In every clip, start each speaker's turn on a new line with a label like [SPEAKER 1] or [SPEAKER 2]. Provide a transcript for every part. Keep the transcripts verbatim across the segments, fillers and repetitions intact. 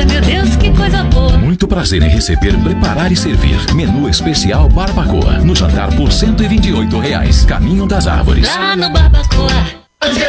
[SPEAKER 1] Nossa, meu Deus, que coisa boa.
[SPEAKER 2] Muito prazer em receber, preparar e servir. Menu especial Barbacoa. No jantar por cento e vinte e oito reais. Caminho das Árvores.
[SPEAKER 1] Lá no Barbacoa.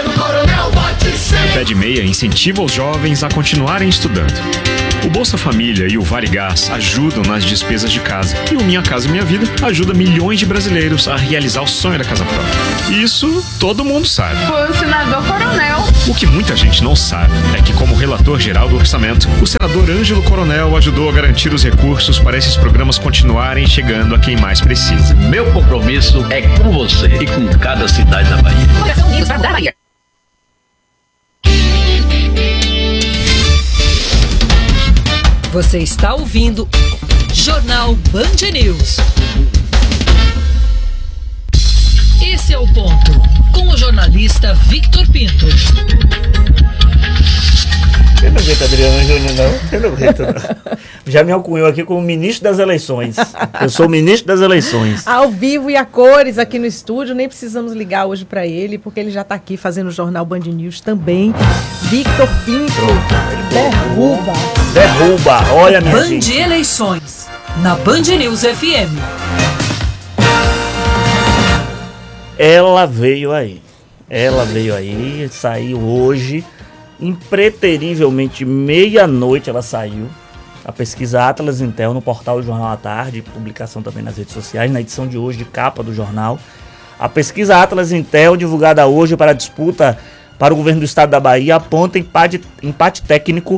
[SPEAKER 3] O Pé de Meia incentiva os jovens a continuarem estudando. O Bolsa Família e o Varigás ajudam nas despesas de casa. E o Minha Casa Minha Vida ajuda milhões de brasileiros a realizar o sonho da casa própria. Isso todo mundo sabe.
[SPEAKER 4] Foi o senador Coronel.
[SPEAKER 3] O que muita gente não sabe é que, como relator geral do orçamento, o senador Ângelo Coronel ajudou a garantir os recursos para esses programas continuarem chegando a quem mais precisa.
[SPEAKER 5] Meu compromisso é com você e com cada cidade da Bahia.
[SPEAKER 4] Coração Unidos para dar Bahia.
[SPEAKER 6] Você está ouvindo Jornal Band News. Esse é o ponto, com o jornalista Victor Pinto.
[SPEAKER 7] Eu não aguento Adriano Júnior, não. Eu não aguento, não. Já me alcunhou aqui como ministro das eleições. Eu sou o ministro das eleições.
[SPEAKER 8] Ao vivo e a cores aqui no estúdio. Nem precisamos ligar hoje para ele, porque ele já está aqui fazendo o Jornal Band News também. Victor Pinto. Derruba.
[SPEAKER 7] Derruba. Olha, minha
[SPEAKER 6] Band
[SPEAKER 7] gente.
[SPEAKER 6] Eleições, na Band News F M.
[SPEAKER 7] Ela veio aí. Ela veio aí, saiu hoje. Impreterivelmente, meia-noite ela saiu. A pesquisa Atlas Intel no portal do Jornal à Tarde, publicação também nas redes sociais, na edição de hoje de capa do jornal. A pesquisa Atlas Intel, divulgada hoje para a disputa para o governo do estado da Bahia, aponta empate, empate técnico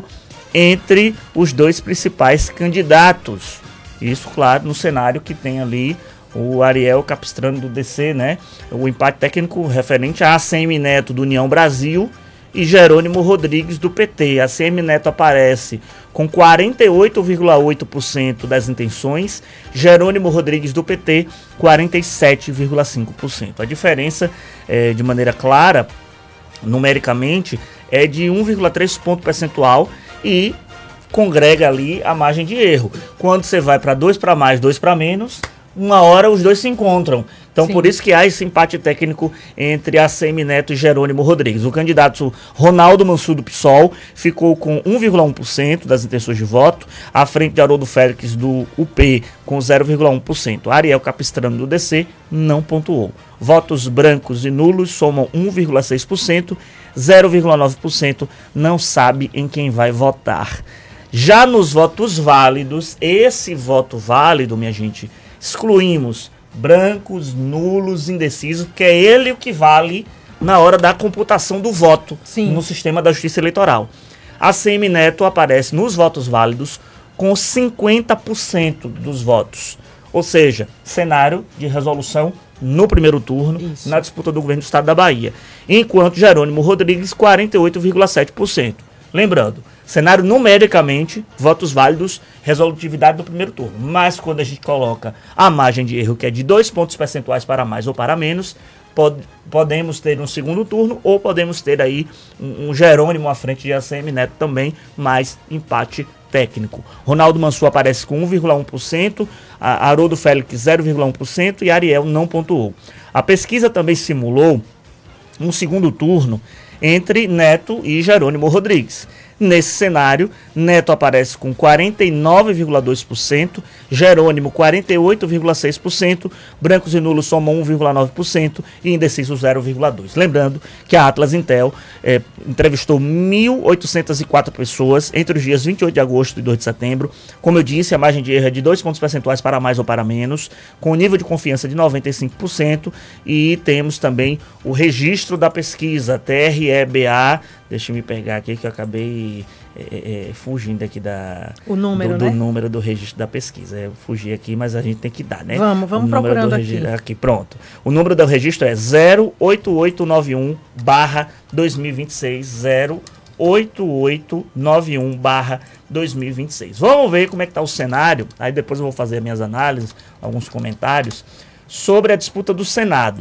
[SPEAKER 7] entre os dois principais candidatos. Isso, claro, no cenário que tem ali o Ariel Capistrano do D C, né? O empate técnico referente a A C M Neto do União Brasil e Jerônimo Rodrigues do P T. A A C M Neto aparece com quarenta e oito vírgula oito por cento das intenções, Jerônimo Rodrigues do P T, quarenta e sete vírgula cinco por cento. A diferença, é, de maneira clara, numericamente, é de um vírgula três ponto percentual e congrega ali a margem de erro. Quando você vai para dois para mais, dois para menos, uma hora os dois se encontram. Então, Sim. por isso que há esse empate técnico entre A C M Neto e Jerônimo Rodrigues. O candidato Ronaldo Mansur do PSOL ficou com um vírgula um por cento das intenções de voto, à frente de Haroldo Félix do U P com zero vírgula um por cento. Ariel Capistrano do D C não pontuou. Votos brancos e nulos somam um vírgula seis por cento, zero vírgula nove por cento não sabe em quem vai votar. Já nos votos válidos, esse voto válido, minha gente, excluímos brancos, nulos, indecisos, que é ele o que vale na hora da computação do voto Sim. no sistema da Justiça Eleitoral. A A C M Neto aparece nos votos válidos com cinquenta por cento dos votos. Ou seja, cenário de resolução no primeiro turno, Isso. na disputa do governo do estado da Bahia. Enquanto Jerônimo Rodrigues, quarenta e oito vírgula sete por cento. Lembrando, cenário numericamente, votos válidos, resolutividade do primeiro turno. Mas quando a gente coloca a margem de erro, que é de dois pontos percentuais para mais ou para menos, pod- podemos ter um segundo turno ou podemos ter aí um, um Jerônimo à frente de A C M Neto também, mais empate técnico. Ronaldo Mansur aparece com um vírgula um por cento, a Haroldo Félix zero vírgula um por cento e Ariel não pontuou. A pesquisa também simulou um segundo turno entre Neto e Jerônimo Rodrigues. Nesse cenário, Neto aparece com quarenta e nove vírgula dois por cento, Jerônimo quarenta e oito vírgula seis por cento, brancos e nulos somam um vírgula nove por cento e indecisos zero vírgula dois por cento. Lembrando que a Atlas Intel é, entrevistou mil oitocentas e quatro pessoas entre os dias vinte e oito de agosto e dois de setembro. Como eu disse, a margem de erro é de dois pontos percentuais para mais ou para menos, com um nível de confiança de noventa e cinco por cento, e temos também o registro da pesquisa, T R E B A. Deixa eu me pegar aqui que eu acabei é, é, fugindo aqui da,
[SPEAKER 8] o número,
[SPEAKER 7] do, do
[SPEAKER 8] né?
[SPEAKER 7] número do registro da pesquisa. Eu fugi aqui, mas a gente tem que dar, né?
[SPEAKER 8] Vamos, vamos procurando aqui.
[SPEAKER 7] aqui. Pronto. O número do registro é zero oito oito nove um barra dois mil e vinte e seis, zero oito oito nove um barra dois mil e vinte e seis. Vamos ver como é que está o cenário, aí depois eu vou fazer minhas análises, alguns comentários, sobre a disputa do Senado.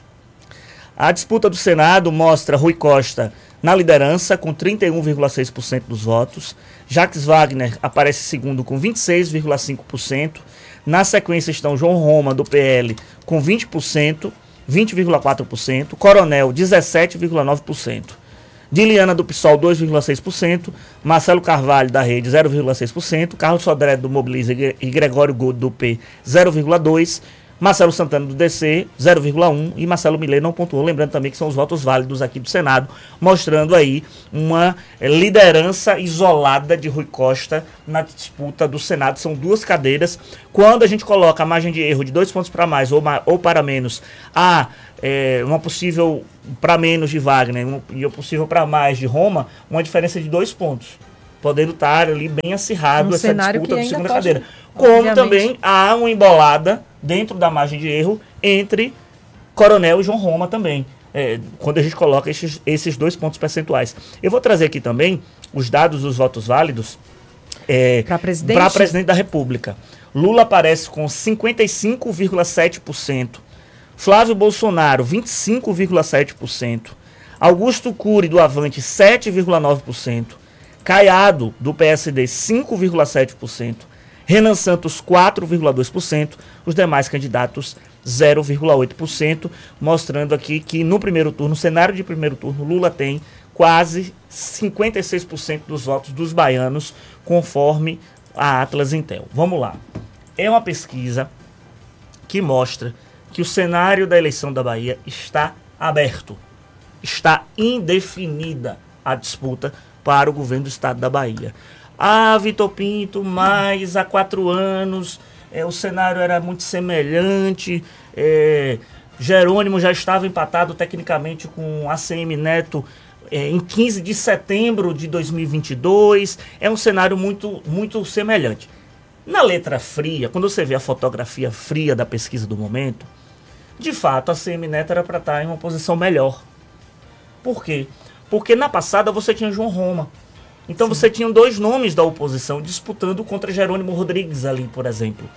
[SPEAKER 7] A disputa do Senado mostra Rui Costa na liderança, com trinta e um vírgula seis por cento dos votos. Jacques Wagner aparece segundo com vinte e seis vírgula cinco por cento. Na sequência estão João Roma, do P L, com vinte por cento, vinte vírgula quatro por cento. Coronel, dezessete vírgula nove por cento. Diliana do PSOL, dois vírgula seis por cento. Marcelo Carvalho, da Rede, zero vírgula seis por cento. Carlos Sodré, do Mobiliza e Gregório Godo, do P, zero vírgula dois por cento. Marcelo Santana, do D C, zero vírgula um por cento. E Marcelo Millet não pontuou. Lembrando também que são os votos válidos aqui do Senado, mostrando aí uma eh, liderança isolada de Rui Costa na disputa do Senado. São duas cadeiras. Quando a gente coloca a margem de erro de dois pontos para mais ou, ma ou para menos, há é, uma possível para menos de Wagner um, e uma possível para mais de Roma, uma diferença de dois pontos. Podendo estar ali bem acirrado
[SPEAKER 8] Um
[SPEAKER 7] essa
[SPEAKER 8] cenário
[SPEAKER 7] disputa
[SPEAKER 8] que
[SPEAKER 7] de segunda
[SPEAKER 8] ainda pode,
[SPEAKER 7] cadeira. Como
[SPEAKER 8] obviamente.
[SPEAKER 7] também há uma embolada dentro da margem de erro entre Coronel e João Roma também, é, quando a gente coloca esses, esses dois pontos percentuais. Eu vou trazer aqui também os dados dos votos válidos é,
[SPEAKER 8] para presidente?
[SPEAKER 7] para presidente da República. Lula aparece com cinquenta e cinco vírgula sete por cento, Flávio Bolsonaro vinte e cinco vírgula sete por cento, Augusto Cury do Avante sete vírgula nove por cento, Caiado do P S D cinco vírgula sete por cento, Renan Santos quatro vírgula dois por cento, os demais candidatos zero vírgula oito por cento, mostrando aqui que no primeiro turno, no cenário de primeiro turno, Lula tem quase cinquenta e seis por cento dos votos dos baianos, conforme a Atlas Intel. Vamos lá. É uma pesquisa que mostra que o cenário da eleição da Bahia está aberto, está indefinida a disputa para o governo do estado da Bahia. Ah, Vitor Pinto, mas há quatro anos é, o cenário era muito semelhante, é, Jerônimo já estava empatado tecnicamente com A C M Neto é, em quinze de setembro de dois mil e vinte e dois, é um cenário muito, muito semelhante. Na letra fria, quando você vê a fotografia fria da pesquisa do momento, de fato a A C M Neto era para estar em uma posição melhor. Por quê? Porque na passada você tinha João Roma. Então Sim. você tinha dois nomes da oposição disputando contra Jerônimo Rodrigues ali, por exemplo.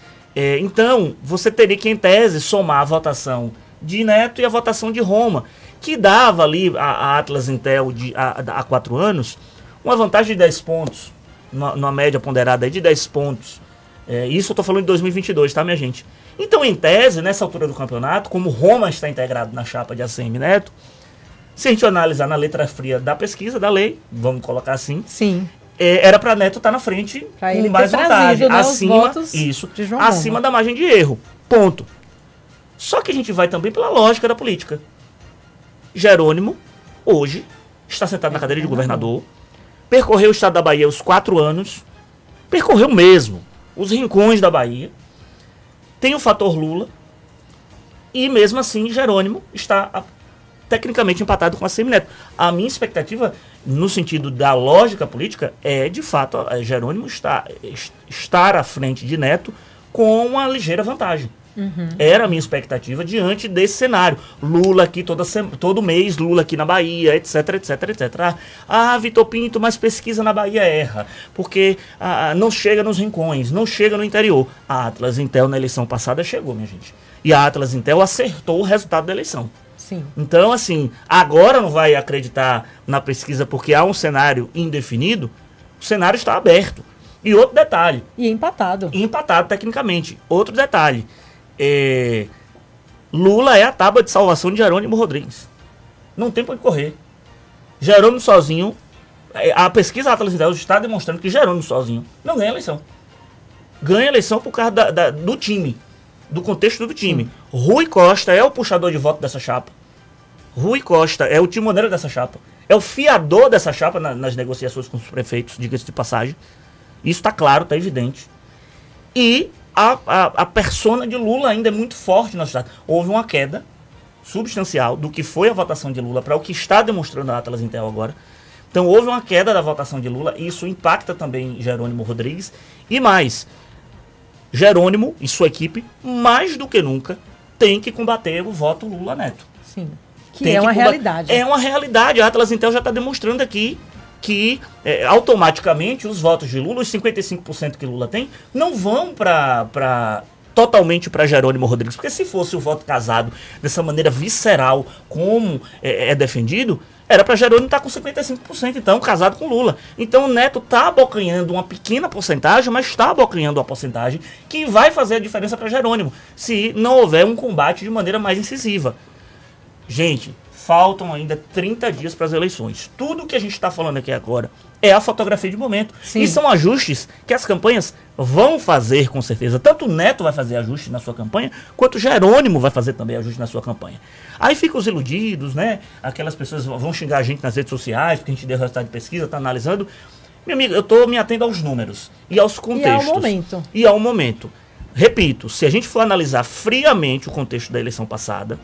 [SPEAKER 7] É, então, você teria que, em tese, somar a votação de Neto e a votação de Roma, que dava ali a, a Atlas Intel de, a, há quatro anos uma vantagem de dez pontos, numa, numa média ponderada aí de dez pontos. É, isso eu estou falando de dois mil e vinte e dois, tá, minha gente? Então, em tese, nessa altura do campeonato, como Roma está integrado na chapa de A C M Neto, se a gente analisar na letra fria da pesquisa, da lei, vamos colocar assim,
[SPEAKER 8] Sim.
[SPEAKER 7] É, era para Neto estar na frente
[SPEAKER 8] pra
[SPEAKER 7] com
[SPEAKER 8] ele
[SPEAKER 7] mais
[SPEAKER 8] ter
[SPEAKER 7] vantagem,
[SPEAKER 8] trazido, né,
[SPEAKER 7] acima,
[SPEAKER 8] os
[SPEAKER 7] isso,
[SPEAKER 8] de João
[SPEAKER 7] acima
[SPEAKER 8] Roma.
[SPEAKER 7] da margem de erro, ponto. Só que a gente vai também pela lógica da política. Jerônimo, hoje, está sentado na cadeira de governador, percorreu o estado da Bahia os quatro anos, percorreu mesmo os rincões da Bahia, tem o fator Lula, e mesmo assim Jerônimo está a, tecnicamente empatado com a A C M Neto. A minha expectativa, no sentido da lógica política, é de fato a Jerônimo estar, estar à frente de Neto com uma ligeira vantagem. Uhum. Era a minha expectativa diante desse cenário. Lula aqui toda sema, todo mês, Lula aqui na Bahia, etc, etc, etcétera. Ah, Vitor Pinto, mas pesquisa na Bahia erra, porque ah, não chega nos rincões, não chega no interior. A Atlas Intel na eleição passada chegou, minha gente. E a Atlas Intel acertou o resultado da eleição.
[SPEAKER 8] Sim.
[SPEAKER 7] Então, assim, agora não vai acreditar na pesquisa porque há um cenário indefinido, o cenário está aberto. E outro detalhe.
[SPEAKER 8] E empatado.
[SPEAKER 7] E empatado tecnicamente. Outro detalhe. É, Lula é a tábua de salvação de Jerônimo Rodrigues. Não tem para onde correr. Jerônimo sozinho, a pesquisa Atlas Intel está demonstrando que Jerônimo sozinho não ganha eleição. Ganha eleição por causa da, da, do time, do contexto do time. Sim. Rui Costa é o puxador de voto dessa chapa. Rui Costa é o timoneiro dessa chapa. É o fiador dessa chapa na, nas negociações com os prefeitos, diga-se de passagem. Isso está claro, está evidente. E A, a, a persona de Lula ainda é muito forte na cidade. Houve uma queda substancial do que foi a votação de Lula para o que está demonstrando a Atlas Intel agora. Então houve uma queda da votação de Lula e isso impacta também Jerônimo Rodrigues. E mais, Jerônimo e sua equipe, mais do que nunca, tem que combater o voto Lula-Neto.
[SPEAKER 8] Sim, que
[SPEAKER 7] Tem
[SPEAKER 8] é
[SPEAKER 7] que
[SPEAKER 8] uma
[SPEAKER 7] combater.
[SPEAKER 8] realidade.
[SPEAKER 7] É uma realidade. A Atlas Intel já está demonstrando aqui que é, automaticamente os votos de Lula, os cinquenta e cinco por cento que Lula tem, não vão para totalmente para Jerônimo Rodrigues. Porque se fosse o voto casado dessa maneira visceral, como é, é defendido, era para Jerônimo estar com cinquenta e cinco por cento, então, casado com Lula. Então o Neto está abocanhando uma pequena porcentagem, mas está abocanhando uma porcentagem que vai fazer a diferença para Jerônimo, se não houver um combate de maneira mais incisiva. Gente, faltam ainda trinta dias para as eleições. Tudo que a gente está falando aqui agora é a fotografia de momento.
[SPEAKER 8] Sim.
[SPEAKER 7] E são ajustes que as campanhas vão fazer, com certeza. Tanto o Neto vai fazer ajuste na sua campanha, quanto o Jerônimo vai fazer também ajuste na sua campanha. Aí ficam os iludidos, né? Aquelas pessoas vão xingar a gente nas redes sociais, porque a gente deu resultado de pesquisa, está analisando. Meu amigo, eu estou me atendo aos números e aos contextos.
[SPEAKER 8] E ao momento.
[SPEAKER 7] E ao momento. Repito, se a gente for analisar friamente o contexto da eleição passada,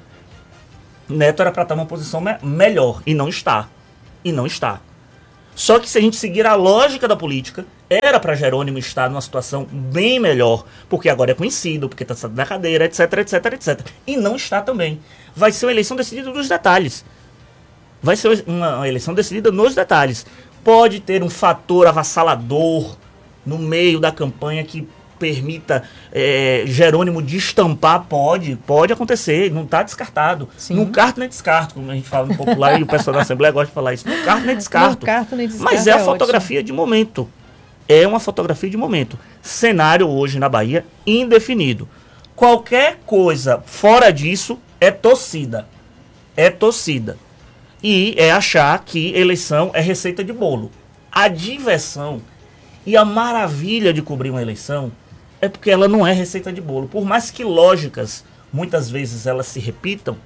[SPEAKER 7] Neto era para estar numa posição me- melhor, e não está. E não está. Só que se a gente seguir a lógica da política, era para Jerônimo estar numa situação bem melhor, porque agora é conhecido, porque está saindo da cadeira, etc, etc, etcétera. E não está também. Vai ser uma eleição decidida nos detalhes. Vai ser uma, uma eleição decidida nos detalhes. Pode ter um fator avassalador no meio da campanha que permita é, Jerônimo destampar, pode, pode acontecer, não está descartado.
[SPEAKER 8] Sim.
[SPEAKER 7] Não carto nem descarto, como a gente fala no popular e o pessoal da Assembleia gosta de falar isso. Não carto nem descarto.
[SPEAKER 8] Não carto nem descarto,
[SPEAKER 7] Mas é a
[SPEAKER 8] é
[SPEAKER 7] fotografia de momento. É uma fotografia de momento. Cenário hoje na Bahia indefinido. Qualquer coisa fora disso é torcida. É torcida. E é achar que eleição é receita de bolo. A diversão e a maravilha de cobrir uma eleição é porque ela não é receita de bolo. Por mais que lógicas, muitas vezes elas se repitam,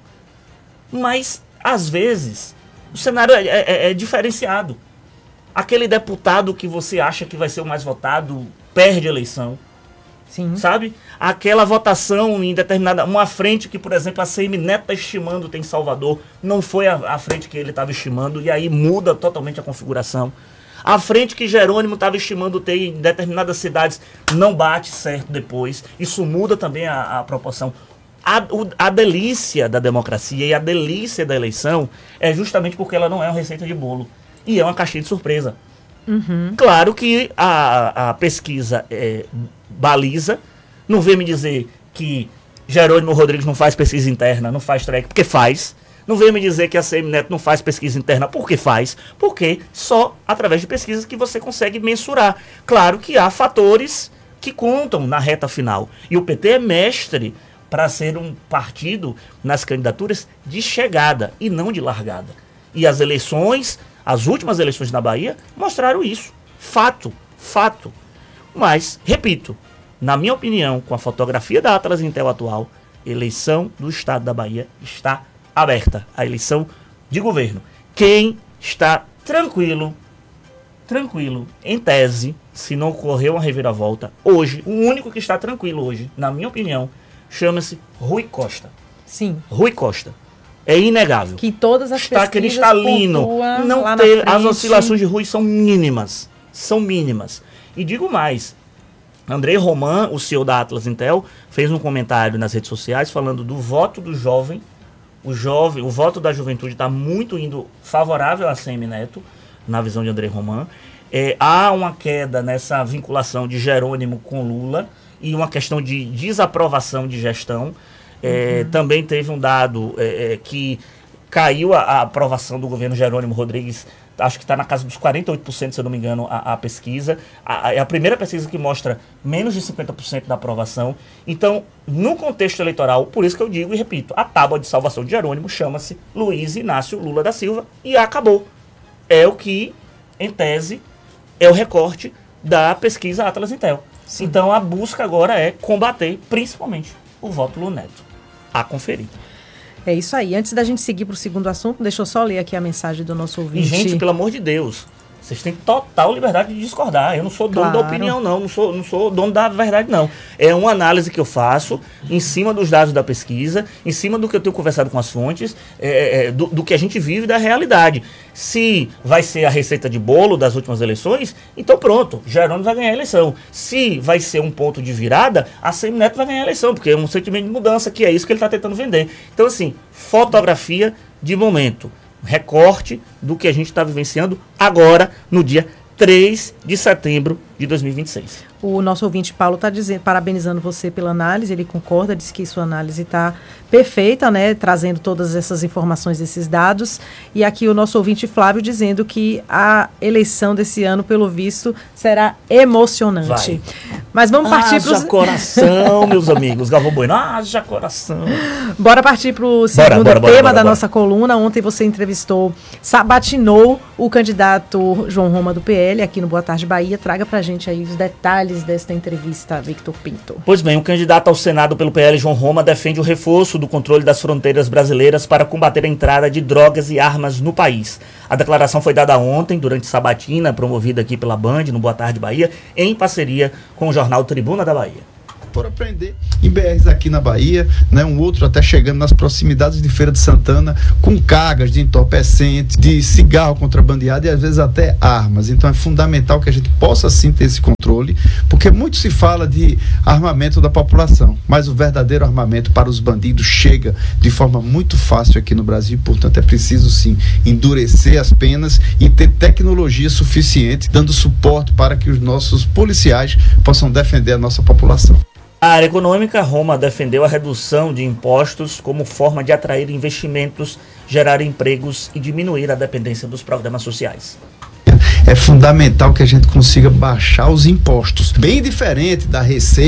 [SPEAKER 7] mas às vezes o cenário é, é, é diferenciado. Aquele deputado que você acha que vai ser o mais votado perde a eleição.
[SPEAKER 8] Sim.
[SPEAKER 7] Sabe? Aquela votação em determinada... Uma frente que, por exemplo, a C M Neto está estimando tem em Salvador, não foi a, a frente que ele estava estimando, e aí muda totalmente a configuração. A frente que Jerônimo estava estimando ter em determinadas cidades não bate certo depois. Isso muda também a, a proporção. A, o, a delícia da democracia e a delícia da eleição é justamente porque ela não é uma receita de bolo. E é uma caixinha de surpresa.
[SPEAKER 8] Uhum.
[SPEAKER 7] Claro que a, a pesquisa é, baliza. Não vem me dizer que Jerônimo Rodrigues não faz pesquisa interna, não faz track, porque faz. Não vem me dizer que a C M Neto não faz pesquisa interna, porque faz. Porque só através de pesquisas que você consegue mensurar. Claro que há fatores que contam na reta final. E o P T é mestre para ser um partido nas candidaturas de chegada e não de largada. E as eleições, as últimas eleições na Bahia, mostraram isso. Fato, fato. Mas, repito, na minha opinião, com a fotografia da Atlas Intel atual, eleição do estado da Bahia está aberta. A eleição de governo. Quem está tranquilo, tranquilo, em tese, se não ocorrer uma reviravolta, hoje, o único que está tranquilo hoje, na minha opinião, chama-se Rui Costa.
[SPEAKER 8] Sim.
[SPEAKER 7] Rui Costa. É inegável.
[SPEAKER 8] Que todas as
[SPEAKER 7] Está
[SPEAKER 8] pesquisas
[SPEAKER 7] cristalino.
[SPEAKER 8] pontuam
[SPEAKER 7] Não
[SPEAKER 8] lá na
[SPEAKER 7] ter, as
[SPEAKER 8] frente.
[SPEAKER 7] oscilações de Rui são mínimas. São mínimas. E digo mais. Andrei Roman, o C E O da Atlas Intel, fez um comentário nas redes sociais falando do voto do jovem. O jovem, o voto da juventude está muito indo favorável a C M Neto, na visão de Andrei Roman. É, há uma queda nessa vinculação de Jerônimo com Lula e uma questão de desaprovação de gestão. É, uhum. Também teve um dado é, é, que caiu a, a aprovação do governo Jerônimo Rodrigues, acho que está na casa dos quarenta e oito por cento, se eu não me engano, a, a pesquisa. A, é a primeira pesquisa que mostra menos de cinquenta por cento da aprovação. Então, no contexto eleitoral, por isso que eu digo e repito, a tábua de salvação de Jerônimo chama-se Luiz Inácio Lula da Silva e acabou. É o que, em tese, é o recorte da pesquisa Atlas Intel. Sim. Então, a busca agora é combater, principalmente, o voto Lula Neto. A conferir.
[SPEAKER 8] É isso aí. Antes da gente seguir para o segundo assunto, deixa eu só ler aqui a mensagem do nosso ouvinte.
[SPEAKER 7] E, gente, pelo amor de Deus, vocês têm total liberdade de discordar. Eu não sou dono
[SPEAKER 8] Claro.
[SPEAKER 7] da opinião, não. Não sou, não sou dono da verdade, não. É uma análise que eu faço em cima dos dados da pesquisa, em cima do que eu tenho conversado com as fontes, é, é, do, do que a gente vive da realidade. Se vai ser a receita de bolo das últimas eleições, então pronto, Jerônimo vai ganhar a eleição. Se vai ser um ponto de virada, a C M Neto vai ganhar a eleição, porque é um sentimento de mudança, que é isso que ele está tentando vender. Então, assim, fotografia de momento. Recorte do que a gente está vivenciando agora, no dia três de setembro de dois mil e vinte e seis.
[SPEAKER 8] O nosso ouvinte Paulo está dizendo, parabenizando você pela análise, ele concorda, diz que sua análise está perfeita, né, trazendo todas essas informações, esses dados. E aqui o nosso ouvinte Flávio dizendo que a eleição desse ano, pelo visto, será emocionante.
[SPEAKER 7] Vai.
[SPEAKER 8] Mas vamos partir para
[SPEAKER 7] Haja coração, meus amigos. Galvão Bueno, haja coração.
[SPEAKER 8] Bora partir para o segundo
[SPEAKER 7] Bora, bora, bora,
[SPEAKER 8] tema
[SPEAKER 7] bora,
[SPEAKER 8] da
[SPEAKER 7] bora.
[SPEAKER 8] nossa coluna. Ontem você entrevistou, sabatinou o candidato João Roma do P L aqui no Boa Tarde Bahia. Traga pra gente aí os detalhes desta entrevista, Victor Pinto.
[SPEAKER 7] Pois bem, o candidato ao Senado pelo P L, João Roma, defende o reforço do controle das fronteiras brasileiras para combater a entrada de drogas e armas no país. A declaração foi dada ontem, durante sabatina, promovida aqui pela Band, no Boa Tarde Bahia, em parceria com o jornal Tribuna da Bahia.
[SPEAKER 9] Por aprender em B Rs aqui na Bahia, né, um outro até chegando nas proximidades de Feira de Santana, com cargas de entorpecentes, de cigarro contrabandeado e às vezes até armas. Então é fundamental que a gente possa sim ter esse controle, porque muito se fala de armamento da população, mas o verdadeiro armamento para os bandidos chega de forma muito fácil aqui no Brasil. Portanto é preciso sim endurecer as penas e ter tecnologia suficiente, dando suporte para que os nossos policiais possam defender a nossa população.
[SPEAKER 7] Na área econômica, Roma defendeu a redução de impostos como forma de atrair investimentos, gerar empregos e diminuir a dependência dos programas sociais.
[SPEAKER 9] É fundamental que a gente consiga baixar os impostos, bem diferente da receita